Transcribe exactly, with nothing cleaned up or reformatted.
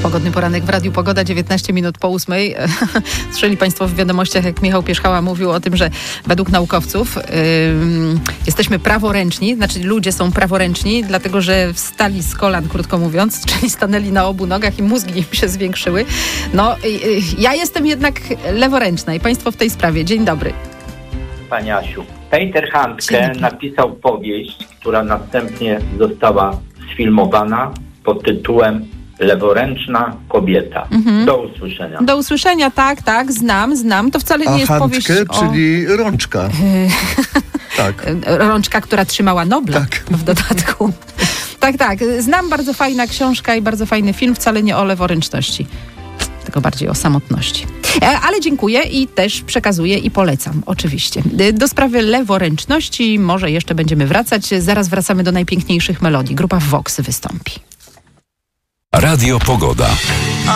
Pogodny poranek w Radiu Pogoda, dziewiętnaście minut po ósmej. Słyszeli Państwo w wiadomościach, jak Michał Pierzchała mówił o tym, że według naukowców yy, jesteśmy praworęczni, znaczy ludzie są praworęczni, dlatego że wstali z kolan, krótko mówiąc, czyli stanęli na obu nogach i mózgi im się zwiększyły. No, yy, ja jestem jednak leworęczna i Państwo w tej sprawie. Dzień dobry. Pani Asiu, Peter Handke napisał powieść, która następnie została sfilmowana pod tytułem Leworęczna kobieta. Mhm. Do usłyszenia. Do usłyszenia, tak, tak, znam, znam. To wcale nie A jest Handke, powieść o... czyli rączka. Tak. Rączka, która trzymała Nobla tak. w dodatku. Tak, tak. Znam, bardzo fajna książka i bardzo fajny film, wcale nie o leworęczności, tylko bardziej o samotności. Ale dziękuję i też przekazuję i polecam, oczywiście. Do sprawy leworęczności może jeszcze będziemy wracać. Zaraz wracamy do najpiękniejszych melodii. Grupa Vox wystąpi. Radio Pogoda.